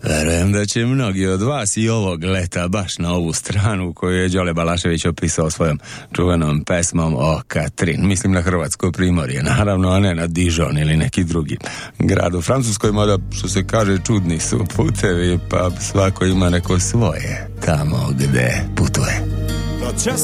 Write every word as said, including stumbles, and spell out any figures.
Verujem da će mnogi od vas i ovog leta baš na ovu stranu koju je Đole Balašević opisao svojom čuvenom pesmom o Katrin. Mislim na Hrvatsko primorje, naravno, a ne na Dijon ili neki drugi grad u Francuskoj, mada što se kaže čudni su putevi, pa svako ima neko svoje tamo gde putuje. To čas